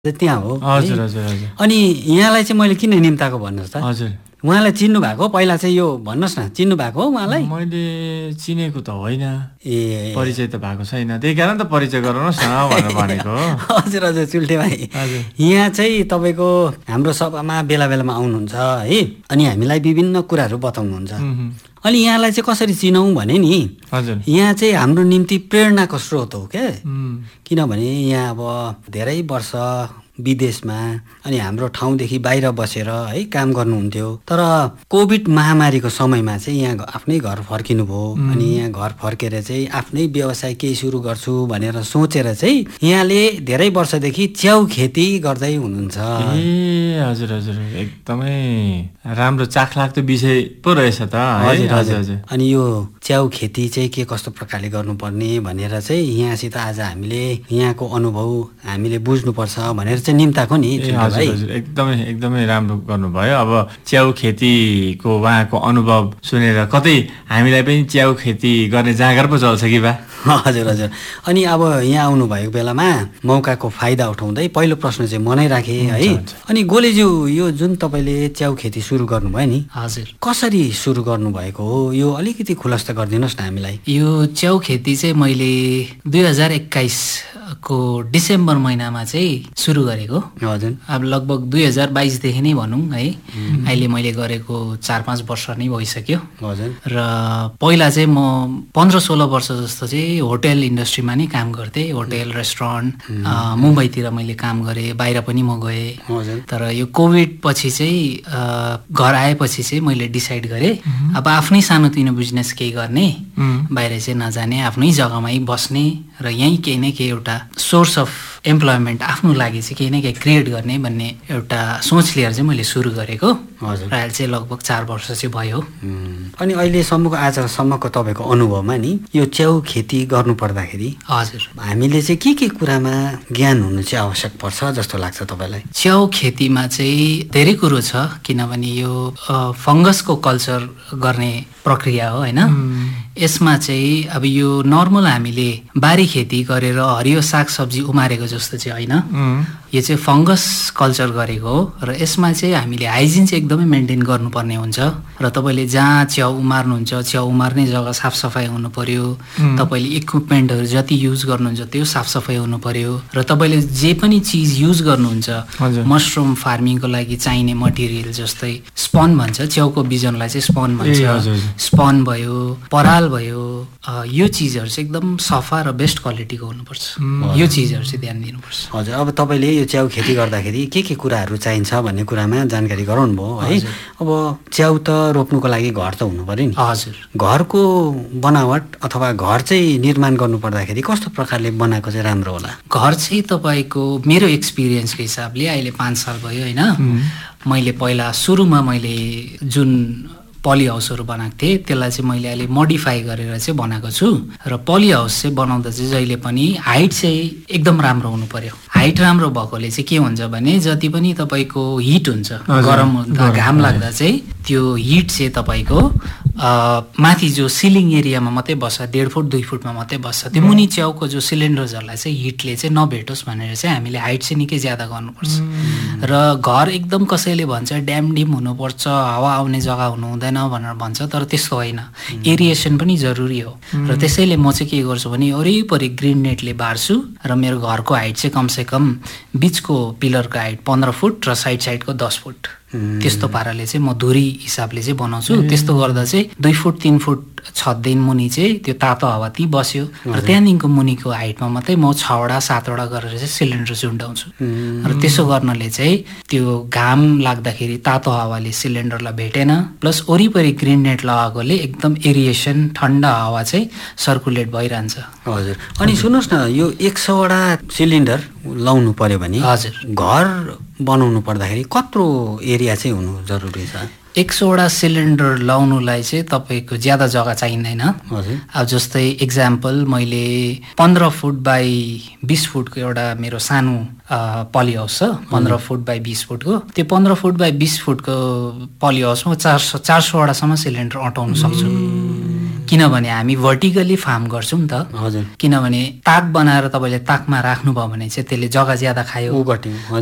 त्यहाँ हो। हजुर हजुर हजुर। अनि यहाँलाई चाहिँ मैले किन निम्ताको भन्नुहोस् त? हजुर। उहाँलाई चिन्नु भएको पहिला चाहिँ यो भन्नुहोस् न, चिन्नु भएको हो उहाँलाई? मैले चिनेको त होइन, ए परिचय त भएको छैन, त्यही कारण त परिचय गराउनुहोस् न भनेर भनेको। हजुर हजुर चुल्ठे भाइ, यहाँ चाहिँ तपाईँको हाम्रो सभामा बेला बेलामा आउनुहुन्छ है, अनि हामीलाई विभिन्न कुराहरू बताउनुहुन्छ। अनि यहाँलाई चाहिँ कसरी चिनौँ भने नि, हजुर, यहाँ चाहिँ हाम्रो निम्ति प्रेरणाको स्रोत हो क्या। किनभने यहाँ अब धेरै वर्ष विदेशमा अनि हाम्रो ठाउँदेखि बाहिर बसेर है काम गर्नुहुन्थ्यो, तर कोभिड महामारीको समयमा चाहिँ यहाँ आफ्नै घर फर्किनु भयो। अनि यहाँ घर फर्केर चाहिँ आफ्नै व्यवसाय केही सुरु गर्छु भनेर सोचेर चाहिँ यहाँले धेरै वर्षदेखि च्याउ खेती गर्दै हुनुहुन्छ। ए हजुर हजुर, एकदमै राम्रो चाखलाग्दो विषय पो रहेछ त। हजुर हजुर हजुर। अनि यो च्याउ खेती चाहिँ के कस्तो प्रकारले गर्नुपर्ने भनेर चाहिँ यहाँसित आज हामीले यहाँको अनुभव हामीले बुझ्नुपर्छ भनेर चाहिँ निम्ताको नि। हजुर हजुर, एकदमै एकदमै राम्रो गर्नुभयो। अब च्याउ खेतीको उहाँको अनुभव सुनेर कतै हामीलाई पनि च्याउ खेती गर्ने जाँगर पो चल्छ कि बा। हजुर हजुर। अनि अब यहाँ आउनुभएको बेलामा मौकाको फाइदा उठाउँदै पहिलो प्रश्न चाहिँ म नै राखेँ है। अनि गोलेज्यू, यो जुन तपाईँले च्याउ खेती सुरु गर्नुभयो नि, हजुर, कसरी सुरु गर्नुभएको हो यो अलिकति खुलासा गरिदिनुहोस् न हामीलाई। यो च्याउ खेती चाहिँ मैले 2021 को डिसेम्बर महिनामा चाहिँ सुरु गरेको। हजुर। अब लगभग 2022 देखि नै भनौँ है, अहिले मैले गरेको 4-5 वर्ष नै भइसक्यो। हजुर। र पहिला चाहिँ म 15-16 वर्ष जस्तो चाहिँ होटेल इन्डस्ट्रीमा नै काम गर्थेँ। होटेल, रेस्टुरेन्ट, मुम्बईतिर मैले काम गरेँ, बाहिर पनि म गएँ। हजुर। तर यो कोभिड पछि चाहिँ घर आएपछि चाहिँ मैले डिसाइड गरेँ अब आफ्नै सानोतिनो बिजनेस केही गर्ने, बाहिर चाहिँ नजाने, आफ्नै जग्गामै बस्ने र यहीँ केही न केही एउटा सोर्स अफ एम्प्लोइमेन्ट आफ्नो लागि चाहिँ केही न केही क्रिएट गर्ने भन्ने एउटा सोच लिएर चाहिँ मैले सुरु गरेको। हजुर। र अहिले चाहिँ लगभग 4 वर्ष चाहिँ भयो। अनि अहिलेसम्मको आजसम्मको तपाईँको अनुभवमा नि यो च्याउ खेती गर्नु पर्दाखेरि हजुर हामीले चाहिँ के कुरामा ज्ञान हुनु चाहिँ आवश्यक पर्छ जस्तो लाग्छ तपाईँलाई? च्याउ खेतीमा चाहिँ धेरै कुरो छ, किनभने यो फङ्गसको कल्चर गर्ने प्रक्रिया हो होइन। यसमा चाहिँ अब यो नर्मल हामीले बारी खेती गरेर हरियो सागसब्जी उमारेको जस्तो चाहिँ होइन, यो चाहिँ फङ्गस कल्चर गरेको हो। र यसमा चाहिँ हामीले हाइजिन चाहिँ एकदमै मेन्टेन गर्नुपर्ने हुन्छ। र तपाईँले जहाँ च्याउ उमार्नुहुन्छ, च्याउ उमार्ने जग्गा साफसफाइ हुनु पर्यो, तपाईँले इक्विपमेन्टहरू जति युज गर्नुहुन्छ त्यो साफसफाइ हुनु पर्यो। र तपाईँले जे पनि चिज युज गर्नुहुन्छ, मसरुम फार्मिङको लागि चाहिने मटेरियल जस्तै स्पन भन्छ, च्याउको बिजनलाई चाहिँ स्पन भन्छ, स्पन भयो, पराल भयो, यो चिजहरू चाहिँ एकदम सफा र बेस्ट क्वालिटीको हुनुपर्छ। यो चिजहरू चाहिँ ध्यान दिनुपर्छ। हजुर। अब तपाईँले यो च्याउ खेती गर्दाखेरि के कुराहरू चाहिन्छ भन्ने कुरामा जानकारी गराउनु भयो है। अब च्याउ त रोप्नुको लागि घर त हुनु पर्यो नि। हजुर। घरको बनावट अथवा घर चाहिँ निर्माण गर्नु पर्दाखेरि कस्तो प्रकारले बनाएको चाहिँ राम्रो होला? घर चाहिँ तपाईँको मेरो एक्सपिरियन्सको हिसाबले अहिले 5 साल भयो होइन, मैले पहिला सुरुमा मैले जुन पली हाउसहरू बनाएको थिएँ त्यसलाई चाहिँ मैले अहिले मोडिफाई गरेर चाहिँ बनाएको छु। र पली हाउस चाहिँ बनाउँदा चाहिँ जहिले पनि हाइट चाहिँ एकदम राम्रो हुनु पर्यो। हाइट राम्रो भएकोले चाहिँ के हुन्छ भने जति पनि तपाईँको हिट हुन्छ, गरम हुँदा घाम लाग्दा चाहिँ त्यो हिट चाहिँ तपाईँको माथि जो सिलिङ एरियामा मात्रै बस्छ, 1.5 फुट 2 फुटमा मात्रै बस्छ। त्यो मुनि च्याउको जो सिलिन्डर्सहरूलाई चाहिँ हिटले चाहिँ नभेटोस् भनेर चाहिँ हामीले हाइट चाहिँ निकै ज्यादा गर्नुपर्छ। र घर एकदम कसैले भन्छ ड्यामडिम हुनुपर्छ, हावा आउने जग्गा हुनु हुँदैन भनेर भन्छ, तर त्यस्तो होइन। एरिएसन पनि जरुरी हो। र त्यसैले म चाहिँ के गर्छु भने वरिपरि ग्रिन नेटले बार्छु र मेरो घरको हाइट चाहिँ कमसेकम बिचको पिलरको हाइट 15 फुट र साइडको 10 फुट, त्यस्तो पाराले चाहिँ म धुरी हिसाबले चाहिँ बनाउँछु। त्यस्तो गर्दा चाहिँ 2 फुट 3 फुट छतदेखि मुनि चाहिँ त्यो तातो हावा ती बस्यो र त्यहाँदेखिको मुनिको हाइटमा मात्रै म 6वटा 7वटा गरेर चाहिँ सिलिन्डर झुन्डाउँछु। र त्यसो गर्नाले चाहिँ त्यो घाम लाग्दाखेरि तातो हावाले सिलिन्डरलाई भेटेन, प्लस वरिपरि ग्रिन नेट लगाएकोले एकदम एरिएसन ठन्डा हावा चाहिँ सर्कुलेट भइरहन्छ। हजुर। अनि सुन्नुहोस् न, यो 100वटा सिलिन्डर लाउनु पर्यो भने हजुर घर बनाउनु पर्दाखेरि कत्रो एरिया चाहिँ हुनु जरुरी छ? 100वटा सिलिन्डर लाउनुलाई चाहिँ तपाईँको ज्यादा जग्गा चाहिँदैन। अब जस्तै इक्जाम्पल मैले 15 फुट बाई 20 फुटको एउटा मेरो सानो पली हाउस छ, 15 फुट बाई 20 फुटको। त्यो 15 फुट बाई 20 फुटको पली हाउसमा 400वटासम्म सिलिन्डर अटाउन सक्छु। किनभने हामी भर्टिकली फार्म गर्छौँ नि त। हजुर। किनभने ताक बनाएर तपाईँले ताकमा राख्नुभयो भने चाहिँ त्यसले जग्गा ज्यादा खायो।